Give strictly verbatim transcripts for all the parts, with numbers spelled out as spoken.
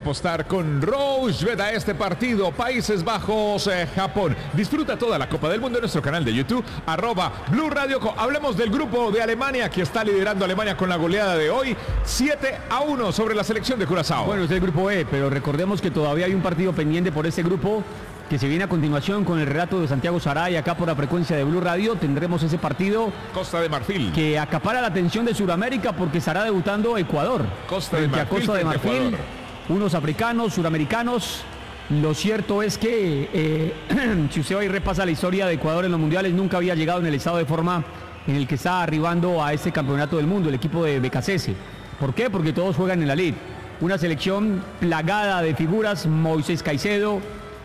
apostar con Rochebet a este partido. Países Bajos, eh, Japón. Disfruta toda la Copa del Mundo en nuestro canal de YouTube, arroba Blue Radio. Hablemos del grupo de Alemania, que está liderando Alemania con la goleada de hoy, siete a uno sobre la selección de Curazao. Bueno, es el grupo E, pero recordemos que todavía hay un partido pendiente por este grupo que se viene a continuación con el relato de Santiago Saray acá por la frecuencia de Blue Radio. Tendremos ese partido Costa de Marfil, que acapara la atención de Sudamérica porque estará debutando Ecuador Costa de Marfil, a Costa de Marfil, unos africanos, suramericanos. Lo cierto es que eh, si usted hoy repasa la historia de Ecuador en los mundiales, nunca había llegado en el estado de forma en el que está arribando a este campeonato del mundo, el equipo de Becasese. ¿Por qué? Porque todos juegan en la Liga. Una selección plagada de figuras: Moisés Caicedo,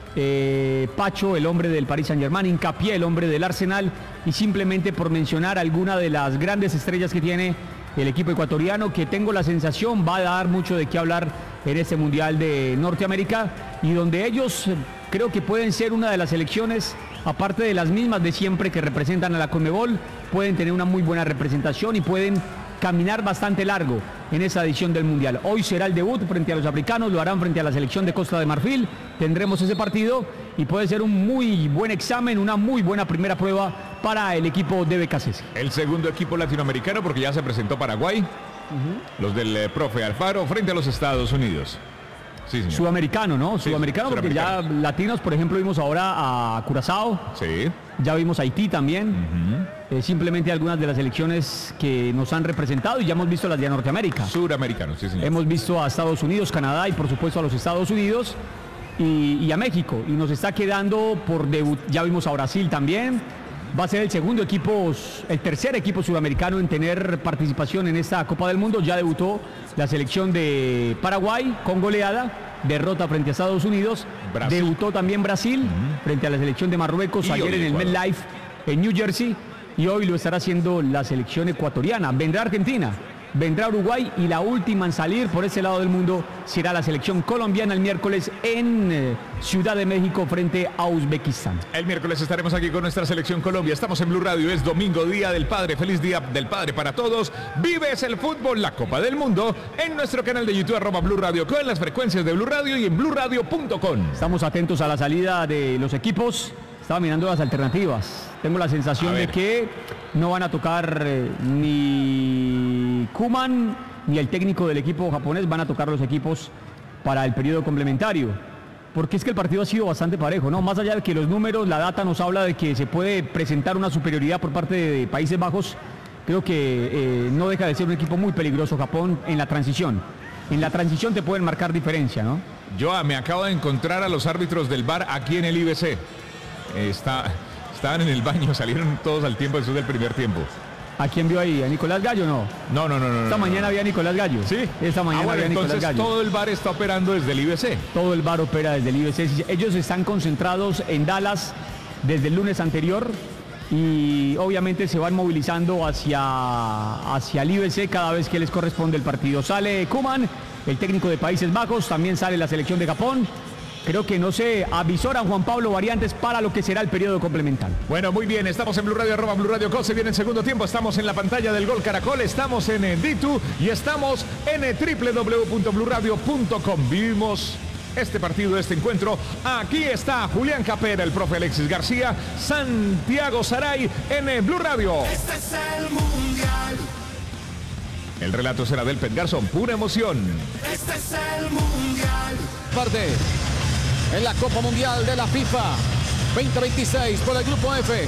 Eh, Pacho, el hombre del Paris Saint-Germain, Hincapié, el hombre del Arsenal, y simplemente por mencionar alguna de las grandes estrellas que tiene el equipo ecuatoriano, que tengo la sensación va a dar mucho de qué hablar en este Mundial de Norteamérica, y donde ellos creo que pueden ser una de las selecciones, aparte de las mismas de siempre que representan a la Conmebol, pueden tener una muy buena representación y pueden caminar bastante largo en esa edición del Mundial. Hoy será el debut frente a los africanos, lo harán frente a la selección de Costa de Marfil, tendremos ese partido y puede ser un muy buen examen, una muy buena primera prueba para el equipo de Becasese. El segundo equipo latinoamericano, porque ya se presentó Paraguay, uh-huh. los del eh, profe Alfaro frente a los Estados Unidos. Sí, señor. Sudamericano, ¿no? Sí, Sudamericano, porque sudamericano. Ya latinos, por ejemplo, vimos ahora a Curazao. Sí. Ya vimos a Haití también. Uh-huh. Eh, simplemente algunas de las selecciones que nos han representado, y ya hemos visto las de Norteamérica. Suramericanos, sí, señor. Hemos visto a Estados Unidos, Canadá y por supuesto a los Estados Unidos y, y a México. Y nos está quedando por debut. Ya vimos a Brasil también. Va a ser el segundo equipo, el tercer equipo sudamericano en tener participación en esta Copa del Mundo. Ya debutó la selección de Paraguay con goleada, derrota frente a Estados Unidos. Brasil. Debutó también Brasil uh-huh. frente a la selección de Marruecos y ayer en el MetLife en New Jersey. Y hoy lo estará haciendo la selección ecuatoriana. Vendrá Argentina, vendrá Uruguay y la última en salir por ese lado del mundo será la selección colombiana el miércoles en eh, Ciudad de México frente a Uzbekistán. El miércoles estaremos aquí con nuestra selección Colombia. Estamos en Blue Radio, es domingo, Día del Padre. Feliz Día del Padre para todos. Vives el fútbol, la Copa del Mundo, en nuestro canal de YouTube, arroba Blue Radio, con las frecuencias de Blue Radio y en blue radio punto com. Estamos atentos a la salida de los equipos. Estaba mirando las alternativas. Tengo la sensación de que no van a tocar eh, ni Koeman ni el técnico del equipo japonés, van a tocar los equipos para el periodo complementario. Porque es que el partido ha sido bastante parejo, ¿no? Más allá de que los números, la data nos habla de que se puede presentar una superioridad por parte de Países Bajos, creo que eh, no deja de ser un equipo muy peligroso Japón en la transición. En la transición te pueden marcar diferencia, ¿no? Yo me acabo de encontrar a los árbitros del V A R aquí en el I B C. Está, estaban en el baño, salieron todos al tiempo después del primer tiempo. ¿A quién vio ahí? ¿A Nicolás Gallo no? No, no, no. no Esta no, mañana no. había Nicolás Gallo. Sí. Esta mañana ah, bueno, había Nicolás entonces Gallo. Todo el V A R está operando desde el I B C. Todo el V A R opera desde el I B C. Ellos están concentrados en Dallas desde el lunes anterior y obviamente se van movilizando hacia, hacia el I B C cada vez que les corresponde el partido. Sale Koeman, el técnico de Países Bajos, también sale la selección de Japón. Creo que no se avisoran, Juan Pablo, variantes para lo que será el periodo complementario. Bueno, muy bien, estamos en Blue Radio, arroba Blue Radio Co. Se viene el segundo tiempo, estamos en la pantalla del Gol Caracol, estamos en D dos y estamos en doble u doble u doble u punto blue radio punto com. Vivimos este partido, este encuentro. Aquí está Julián Capera, el profe Alexis García, Santiago Saray en Blue Radio. Este es el Mundial. El relato será del Pet Garzón, pura emoción. Este es el Mundial. Parte en la Copa Mundial de la FIFA veinte veintiséis por el Grupo F.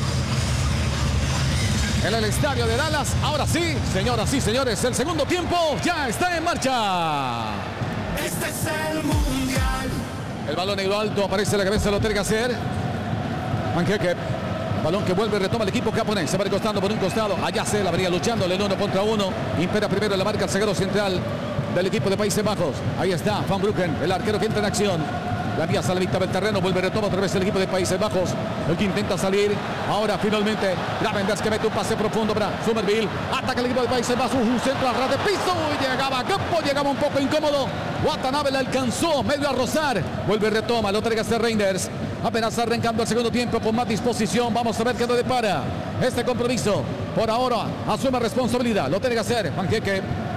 En el estadio de Dallas. Ahora sí, señoras y señores, el segundo tiempo ya está en marcha. Este es el Mundial. El balón en lo alto, aparece la cabeza de Lothar Gasser. Manqueque. Balón que vuelve, retoma el equipo japonés. Se va recostando por un costado. Allá se la venía luchando el uno contra uno. Impera primero en la marca el zaguero central del equipo de Países Bajos. Ahí está Van Bruggen, el arquero que entra en acción. La vía a la mitad del terreno, vuelve, retoma otra vez el equipo de Países Bajos. El que intenta salir. Ahora finalmente Gravenberch que mete un pase profundo para Somerville. Ataca el equipo de Países Bajos. Un centro a ras de piso. Y llegaba a campo, llegaba un poco incómodo. Watanabe la alcanzó, medio a rozar. Vuelve, retoma, Lothar Gasser Reinders. Apenas arrancando el segundo tiempo con más disposición. Vamos a ver qué nos depara este compromiso. Por ahora asume responsabilidad Lothar Gasser. Panqueque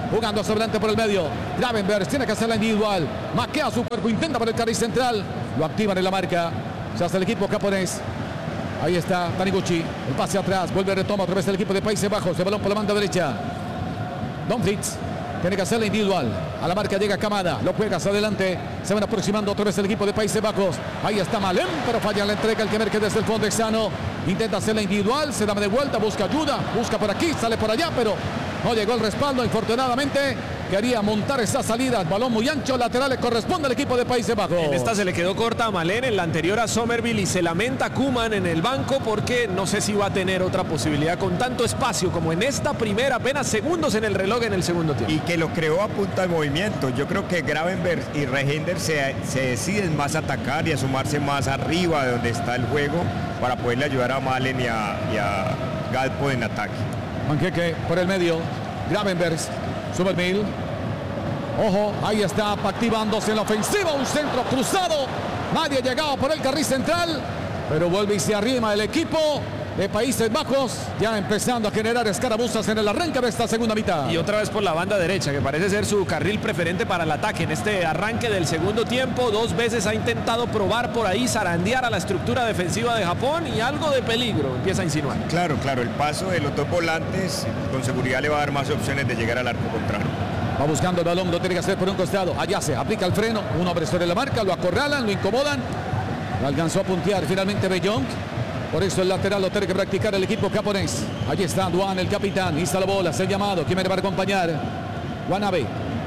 Jugando hacia adelante por el medio. Gravenberg tiene que hacer la individual. Maquea su cuerpo, intenta por el carril central. Lo activan en la marca. Se hace el equipo japonés. Ahí está Taniguchi. El pase atrás. Vuelve, retoma otra vez el equipo de Países Bajos. El balón por la banda derecha. Dumfries tiene que hacer la individual. A la marca llega Kamada. Lo juega hacia adelante. Se van aproximando otra vez el equipo de Países Bajos. Ahí está Malen, pero falla la entrega. El que merque desde el fondo exano. Intenta hacer la individual. Se da de vuelta. Busca ayuda. Busca por aquí. Sale por allá, pero no llegó el respaldo. Infortunadamente quería montar esa salida. Balón muy ancho. Lateral le corresponde al equipo de Países Bajos. En esta se le quedó corta a Malen, en la anterior a Somerville, y se lamenta Koeman en el banco porque no sé si va a tener otra posibilidad con tanto espacio como en esta primera, apenas segundos en el reloj en el segundo tiempo. Y que lo creó a punta de movimiento. Yo creo que Gravenberg y Reijender se, se deciden más a atacar y a sumarse más arriba de donde está el juego para poderle ayudar a Malen y a, y a Gakpo en ataque. Panqueque por el medio. Gravenberg. Somerville. Ojo, ahí está activándose en la ofensiva. Un centro cruzado. Nadie ha llegado por el carril central. Pero vuelve y se arrima el equipo de Países Bajos. Ya empezando a generar escarabuzas en el arranque de esta segunda mitad. Y otra vez por la banda derecha, que parece ser su carril preferente para el ataque. En este arranque del segundo tiempo, dos veces ha intentado probar por ahí, zarandear a la estructura defensiva de Japón, y algo de peligro empieza a insinuar. Claro, claro, el paso de los dos volantes con seguridad le va a dar más opciones de llegar al arco contrario. Va buscando el balón, lo tiene que hacer por un costado. Allá se aplica el freno. Un hombre sobre la marca, lo acorralan, lo incomodan. Lo alcanzó a puntear finalmente Bellón. Por eso el lateral lo tiene que practicar el equipo japonés. Allí está Duan, el capitán. Insta la bola, es el llamado. ¿Quién me va a acompañar? Wanabe.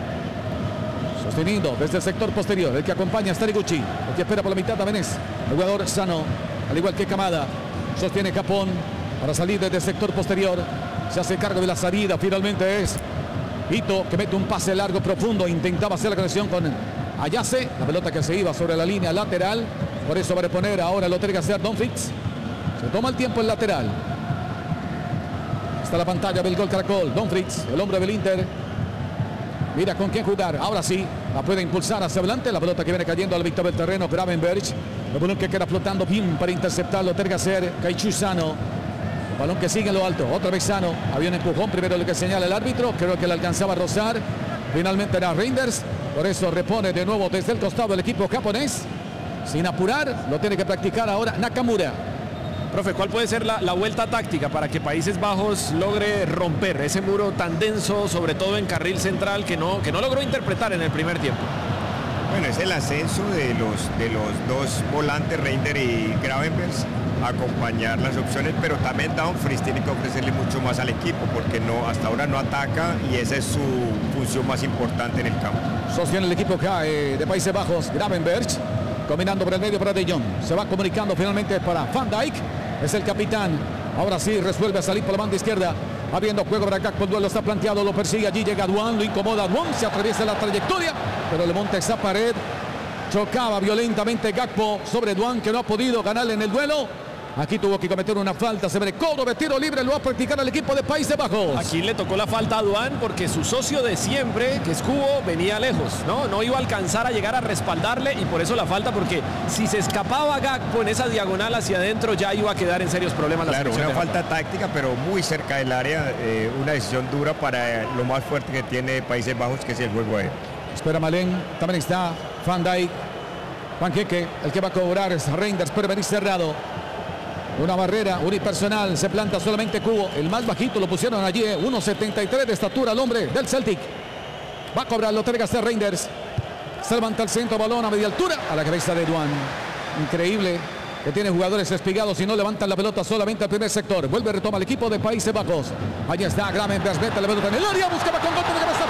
Sosteniendo desde el sector posterior. El que acompaña es Taniguchi. El que espera por la mitad también es el jugador Sano. Al igual que Kamada. Sostiene Japón para salir desde el sector posterior. Se hace cargo de la salida. Finalmente es Ito, que mete un pase largo, profundo. Intentaba hacer la conexión con Ayase. La pelota que se iba sobre la línea lateral. Por eso va a reponer ahora. Lo tiene que hacer Dumfries. Se toma el tiempo el lateral. Está la pantalla del Gol Caracol. Dumfries, el hombre del Inter. Mira con quién jugar. Ahora sí, la puede impulsar hacia adelante. La pelota que viene cayendo al victor del terreno. Gravenberg. El balón que queda flotando bien para interceptarlo. Tiene que hacer Kaichu Sano. El balón que sigue en lo alto. Otra vez Sano. Había un empujón primero, lo que señala el árbitro. Creo que le alcanzaba a rozar. Finalmente era Reinders. Por eso repone de nuevo desde el costado el equipo japonés. Sin apurar. Lo tiene que practicar ahora Nakamura. Profe, ¿cuál puede ser la, la vuelta táctica para que Países Bajos logre romper ese muro tan denso, sobre todo en carril central, que no, que no logró interpretar en el primer tiempo? Bueno, es el ascenso de los, de los dos volantes, Reijender y Gravenberg, acompañar las opciones, pero también Dumfries tiene que ofrecerle mucho más al equipo, porque no, hasta ahora no ataca y esa es su función más importante en el campo. Sostiene el equipo eh, de Países Bajos, Gravenberg, combinando por el medio para De Jong. Se va comunicando finalmente para Van Dijk. Es el capitán. Ahora sí resuelve a salir por la banda izquierda. Habiendo juego para Gakpo. El duelo está planteado. Lo persigue. Allí llega Duan. Lo incomoda Duan. Se atraviesa la trayectoria. Pero le monta esa pared. Chocaba violentamente Gakpo sobre Duan, que no ha podido ganarle en el duelo. Aquí tuvo que cometer una falta. Se ve cobro de tiro libre. Lo va a practicar el equipo de Países Bajos. Aquí le tocó la falta a Duan porque su socio de siempre, que es Kubo, venía lejos, ¿no? No iba a alcanzar a llegar a respaldarle, y por eso la falta, porque si se escapaba Gakpo en esa diagonal hacia adentro, ya iba a quedar en serios problemas. Claro, la una de falta táctica, pero muy cerca del área. Eh, una decisión dura para lo más fuerte que tiene Países Bajos, que es el juego aéreo. Espera Malen. También está Van Dijk. Panqueque, el que va a cobrar es Reinders, pero venir cerrado. Una barrera unipersonal, se planta solamente Kubo. El más bajito lo pusieron allí, uno setenta y tres de estatura, el hombre del Celtic. Va a cobrar, lo tiene que hacer Reinders. Se levanta el centro, balón a media altura, a la cabeza de Duan. Increíble que tiene jugadores espigados y no levantan la pelota solamente al primer sector. Vuelve, retoma el equipo de Países Bajos. Allí está Gravenberg, mete la pelota en el área, buscaba con golpe de cabeza.